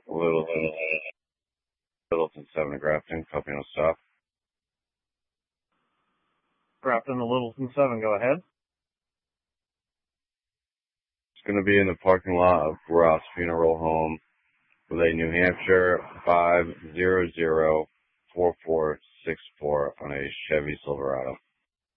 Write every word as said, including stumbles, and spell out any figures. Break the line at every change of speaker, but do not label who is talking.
Little, little, Littleton seven to Grafton, copy no stop.
Grafton to Littleton seven, go ahead.
It's going to be in the parking lot of Ross Funeral Home with a New Hampshire five zero zero four four six four on a Chevy Silverado.